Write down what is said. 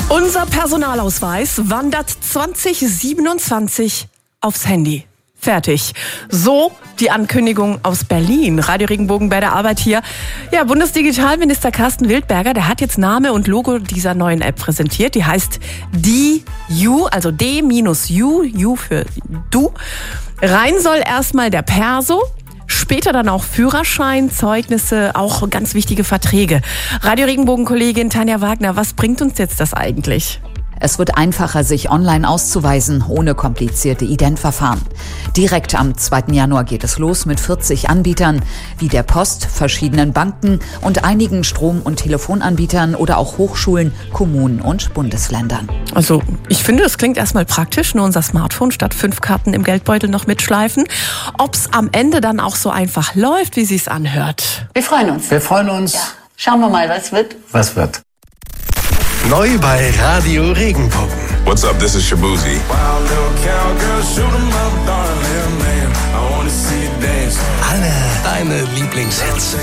Unser Personalausweis wandert 2027 aufs Handy. Fertig. So die Ankündigung aus Berlin. Radio Regenbogen bei der Arbeit hier. Ja, Bundesdigitalminister Carsten Wildberger, der hat jetzt Name und Logo dieser neuen App präsentiert. Die heißt DU, also D-U, U für Du. Rein soll erstmal der Perso. Später dann auch Führerschein, Zeugnisse, auch ganz wichtige Verträge. Radio Regenbogen-Kollegin Tanja Wagner, was bringt uns jetzt das eigentlich? Es wird einfacher, sich online auszuweisen, ohne komplizierte Identverfahren. Direkt am 2. Januar geht es los mit 40 Anbietern, wie der Post, verschiedenen Banken und einigen Strom- und Telefonanbietern oder auch Hochschulen, Kommunen und Bundesländern. Also ich finde, das klingt erstmal praktisch, nur unser Smartphone statt 5 Karten im Geldbeutel noch mitschleifen. Ob es am Ende dann auch so einfach läuft, wie sich's anhört. Wir freuen uns. Wir freuen uns. Ja. Schauen wir mal, was wird. Was wird? Neu bei Radio Regenbogen. What's up, this is Shabuzi. Alle deine Lieblingshits.